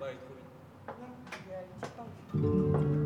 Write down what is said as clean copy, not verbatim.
aller trop vite. Non, je vais aller petit temps.